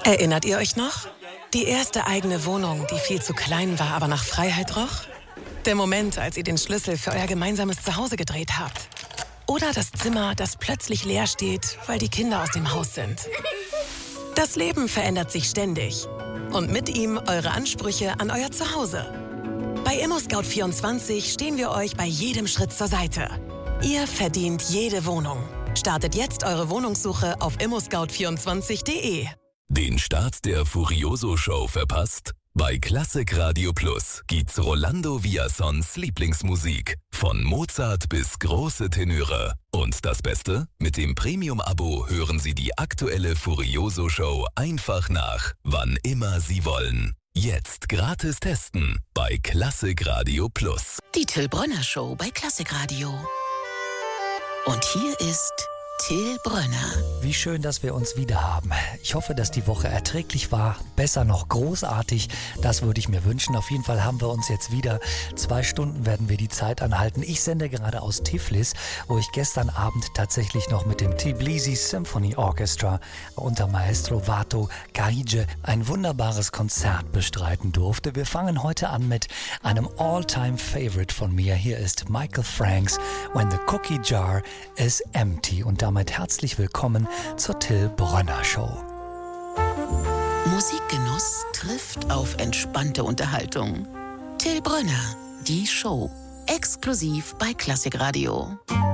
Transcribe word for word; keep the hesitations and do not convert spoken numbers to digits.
Erinnert ihr euch noch? Die erste eigene Wohnung, die viel zu klein war, aber nach Freiheit roch? Der Moment, als ihr den Schlüssel für euer gemeinsames Zuhause gedreht habt? Oder das Zimmer, das plötzlich leer steht, weil die Kinder aus dem Haus sind? Das Leben verändert sich ständig. Und mit ihm eure Ansprüche an euer Zuhause. Bei ImmoScout vierundzwanzig stehen wir euch bei jedem Schritt zur Seite. Ihr verdient jede Wohnung. Startet jetzt eure Wohnungssuche auf immo scout vierundzwanzig punkt de. Den Start der Furioso-Show verpasst? Bei Klassik Radio Plus gibt's Rolando Villazons Lieblingsmusik. Von Mozart bis große Tenöre. Und das Beste? Mit dem Premium-Abo hören Sie die aktuelle Furioso-Show einfach nach, wann immer Sie wollen. Jetzt gratis testen bei Klassik Radio Plus. Die Till Brönner Show bei Klassik Radio. Und hier ist Till Brönner. Wie schön, dass wir uns wieder haben. Ich hoffe, dass die Woche erträglich war. Besser noch großartig. Das würde ich mir wünschen. Auf jeden Fall haben wir uns jetzt wieder. Zwei Stunden werden wir die Zeit anhalten. Ich sende gerade aus Tiflis, wo ich gestern Abend tatsächlich noch mit dem Tbilisi Symphony Orchestra unter Maestro Vato Kahidze ein wunderbares Konzert bestreiten durfte. Wir fangen heute an mit einem All-Time-Favorite von mir. Hier ist Michael Franks When the Cookie Jar is Empty. Und damit herzlich willkommen zur Till Brönner Show. Musikgenuss trifft auf entspannte Unterhaltung. Till Brönner, die Show. Exklusiv bei Klassik Radio.